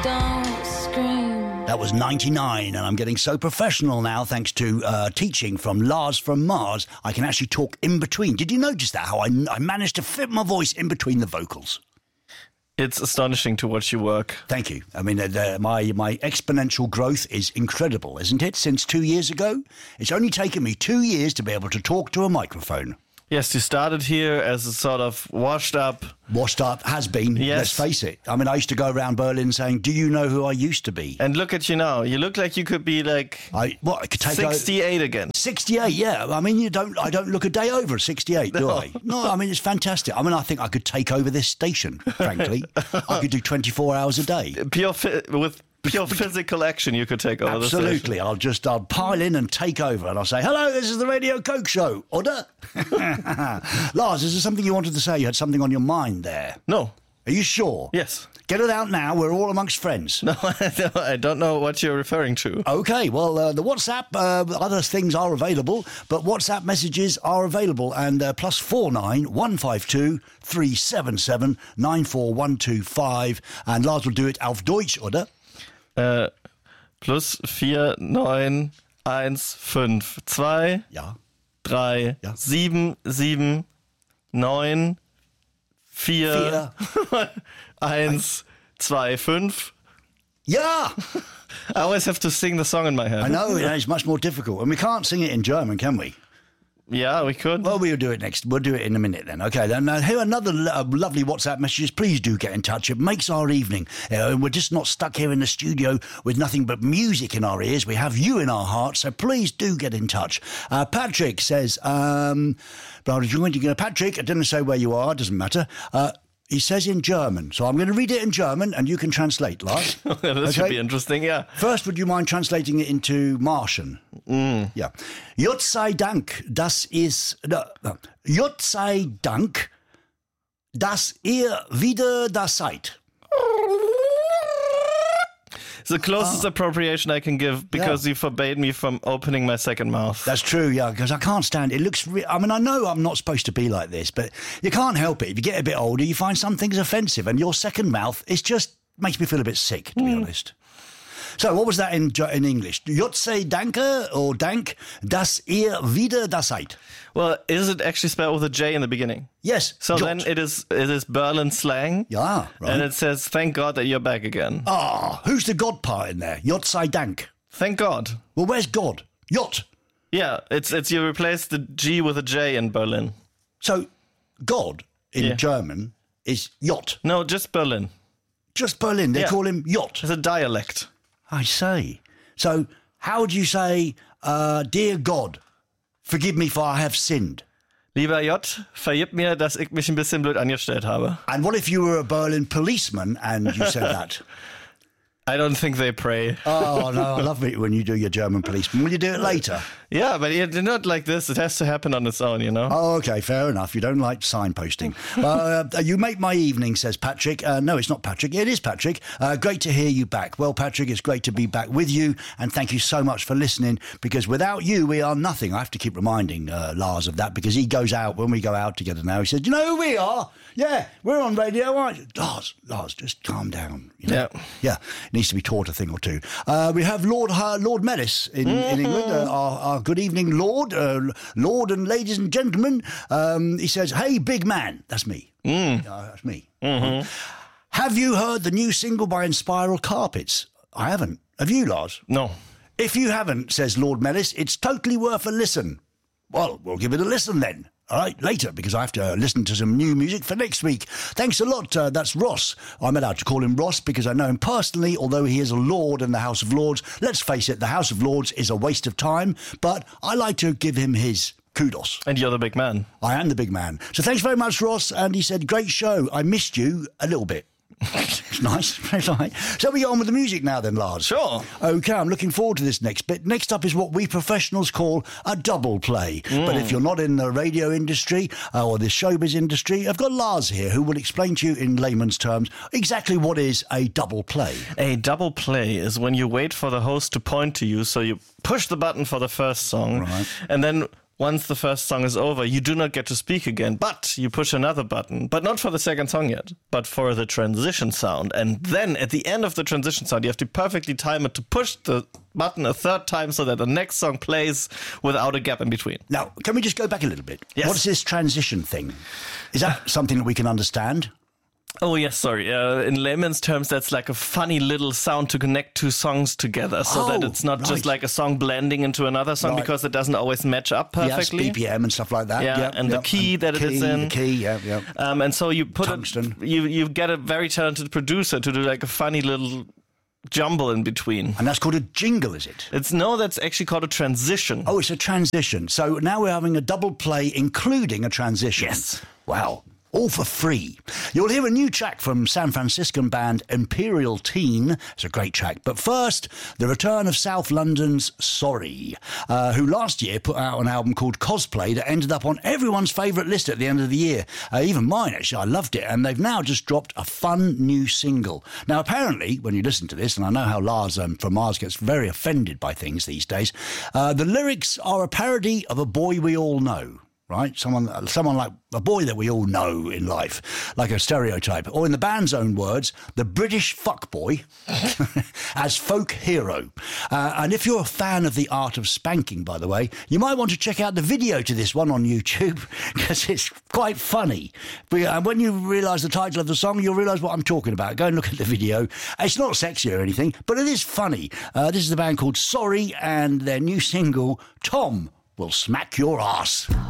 don't scream. That was 99, and I'm getting so professional now thanks to teaching from Lars from Mars. I can actually talk in between. Did you notice that, how I managed to fit my voice in between the vocals? It's astonishing to watch you work. Thank you. I mean, my exponential growth is incredible, isn't it? Since 2 years ago, it's only taken me 2 years to be able to talk to a microphone. Yes, you started here as a sort of washed up, has been, yes. Let's face it. I mean, I used to go around Berlin saying, do you know who I used to be? And look at you now. You look like you could be like I could take 68 again. 68, yeah. I mean, I don't look a day over 68, do I? No, I mean, it's fantastic. I mean, I think I could take over this station, frankly. I could do 24 hours a day. With pure physical action, you could take over the station. Absolutely. I'll pile in and take over, and I'll say, hello, this is the Radio Coke Show. Order. Lars, is there something you wanted to say? You had something on your mind there. No. Are you sure? Yes. Get it out now. We're all amongst friends. No, I don't know what you're referring to. Okay, well, the WhatsApp, other things are available, but WhatsApp messages are available, and +49 152 377 94125, and Lars will do it auf Deutsch, oder? +4915 Ja. 3 Ja. 7 7 9 4 1 2 5. Yeah! I always have to sing the song in my head. I know, it's much more difficult, and we can't sing it in German, can we? Yeah, we could. Well, we'll do it next. We'll do it in a minute then. Okay, then here are another lovely WhatsApp messages. Please do get in touch. It makes our evening. We're just not stuck here in the studio with nothing but music in our ears. We have you in our hearts, so please do get in touch. Patrick says, Patrick, I didn't say where you are, doesn't matter. He says in German, so I'm going to read it in German and you can translate, Lars. This should be interesting, yeah. First, would you mind translating it into Martian? Yeah. Gott sei Dank, dass ihr wieder da seid. It's the closest appropriation I can give because you forbade me from opening my second mouth. That's true, yeah, because I can't stand it. It looks... I mean, I know I'm not supposed to be like this, but you can't help it. If you get a bit older, you find some things offensive, and your second mouth, it just makes me feel a bit sick, to be honest. So, what was that in English? Gott sei Danke or Dank, dass ihr wieder da seid. Well, is it actually spelled with a J in the beginning? Yes. So Gott. then it is Berlin slang. Yeah, right. And it says, thank God that you're back again. Who's the God part in there? Gott sei Dank. Thank God. Well, where's God? Jott. Yeah, it's you replace the G with a J in Berlin. So, God in German is Jott. No, just Berlin. Just Berlin. They call him Jott. It's a dialect. I say. So, how would you say, dear God, forgive me for I have sinned? Lieber J, vergib mir, dass ich mich ein bisschen blöd angestellt habe. And what if you were a Berlin policeman and you said that? I don't think they pray. Oh, no, I love it when you do your German policeman. Will you do it later? Yeah, but it's not like this. It has to happen on its own, you know? Oh, okay, fair enough. You don't like signposting. You make my evening, says Patrick. No, it's not Patrick. It is Patrick. Great to hear you back. Well, Patrick, it's great to be back with you, and thank you so much for listening, because without you, we are nothing. I have to keep reminding Lars of that, because he goes out, when we go out together now, he says, you know who we are? Yeah, we're on radio, aren't you? Lars, just calm down. You know? Yeah. Needs to be taught a thing or two. We have Lord Mellis in England. Our good evening, Lord and ladies and gentlemen. He says, hey, big man. That's me. That's me. Mm-hmm. Have you heard the new single by Inspiral Carpets? I haven't. Have you, Lars? No. If you haven't, says Lord Mellis, it's totally worth a listen. Well, we'll give it a listen then. All right, later, because I have to listen to some new music for next week. Thanks a lot. That's Ross. I'm allowed to call him Ross because I know him personally, although he is a Lord in the House of Lords. Let's face it, the House of Lords is a waste of time, but I like to give him his kudos. And you're the big man. I am the big man. So thanks very much, Ross. And he said, great show. I missed you a little bit. It's nice. So we go on with the music now then, Lars. Sure. Okay, I'm looking forward to this next bit. Next up is what we professionals call a double play. But if you're not in the radio industry or the showbiz industry, I've got Lars here who will explain to you in layman's terms exactly what is a double play. A double play is when you wait for the host to point to you, so you push the button for the first song, and then once the first song is over, you do not get to speak again, but you push another button, but not for the second song yet, but for the transition sound. And then at the end of the transition sound, you have to perfectly time it to push the button a third time so that the next song plays without a gap in between. Now, can we just go back a little bit? Yes. What is this transition thing? Is that something that we can understand? Oh, yes, sorry. In layman's terms, that's like a funny little sound to connect two songs together so that it's not just like a song blending into another song because it doesn't always match up perfectly. Yes, BPM and stuff like that. Yeah, and the key that it is in. The key, yeah. And so you put Tungsten. You get a very talented producer to do like a funny little jumble in between. And that's called a jingle, is it? That's actually called a transition. Oh, it's a transition. So now we're having a double play, including a transition. Yes. Wow. All for free. You'll hear a new track from San Franciscan band Imperial Teen. It's a great track. But first, the return of South London's Sorry, who last year put out an album called Cosplay that ended up on everyone's favourite list at the end of the year. Even mine, actually. I loved it. And they've now just dropped a fun new single. Now, apparently, when you listen to this, and I know how Lars from Mars gets very offended by things these days, the lyrics are a parody of A Boy We All Know. Right? Someone like a boy that we all know in life, like a stereotype. Or in the band's own words, the British fuckboy as folk hero. And if you're a fan of the art of spanking, by the way, you might want to check out the video to this one on YouTube because it's quite funny. And when you realise the title of the song, you'll realise what I'm talking about. Go and look at the video. It's not sexy or anything, but it is funny. This is the band called Sorry and their new single, Tom Will Smack Your Ass.